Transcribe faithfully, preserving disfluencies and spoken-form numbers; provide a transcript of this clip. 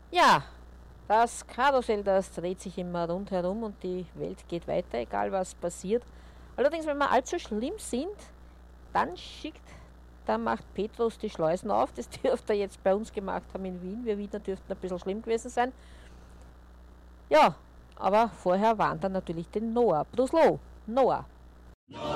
Ja, das Karussell, das dreht sich immer rundherum und die Welt geht weiter, egal was passiert. Allerdings, wenn wir allzu schlimm sind, dann schickt, dann macht Petrus die Schleusen auf. Das dürfte er jetzt bei uns gemacht haben in Wien. Wir Wiener dürften ein bisschen schlimm gewesen sein. Ja, aber vorher waren dann natürlich den Noah. Bruslo, Noah.